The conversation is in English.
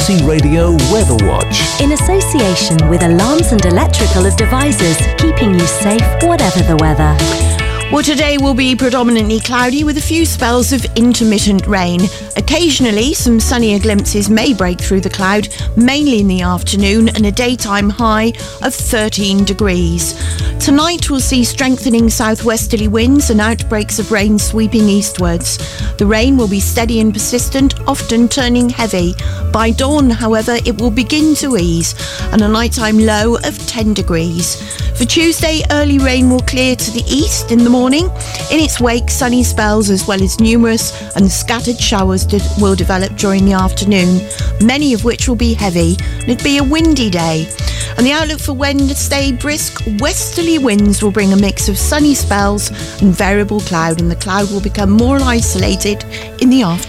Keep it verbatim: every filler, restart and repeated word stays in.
Easy Radio Weather Watch. In association with Alarms and Electrical Devices, keeping you safe whatever the weather. Well, today will be predominantly cloudy with a few spells of intermittent rain. Occasionally, some sunnier glimpses may break through the cloud, mainly in the afternoon, and a daytime high of thirteen degrees. Tonight we'll see strengthening southwesterly winds and outbreaks of rain sweeping eastwards. The rain will be steady and persistent, often turning heavy. By dawn, however, it will begin to ease, and a nighttime low of ten degrees. For Tuesday, early rain will clear to the east in the morning. In its wake, sunny spells as well as numerous and scattered showers de- will develop during the afternoon, many of which will be heavy, and it'll be a windy day. And the outlook for Wednesday, brisk westerly winds will bring a mix of sunny spells and variable cloud, and the cloud will become more isolated in the afternoon.